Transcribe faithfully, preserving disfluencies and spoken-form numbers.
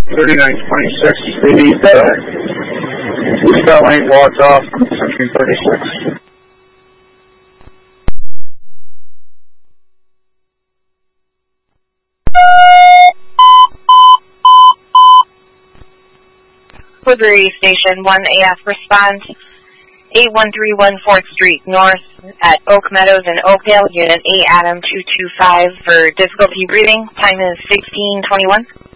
thirty-nine twenty-six, the uh, Starlink logged off Century thirty-six. Woodbury Station one A F, respond eight one three one fourth Street North at Oak Meadows in Oakdale, Unit eight, Adam two two five for difficulty breathing. Time is sixteen twenty-one.